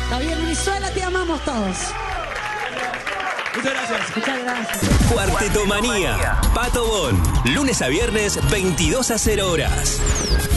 Está bien, Venezuela, te amamos todos. Muchas gracias. Muchas gracias. Cuarteto Manía, Pato Bon, lunes a viernes, 22 a 0 horas.